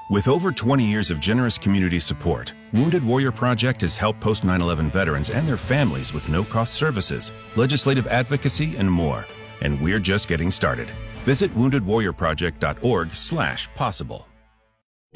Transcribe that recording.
With over 20 years of generous community support, Wounded Warrior Project has helped post 9/11 veterans and their families with no-cost services, legislative advocacy, and more. And we're just getting started. Visit woundedwarriorproject.org/possible.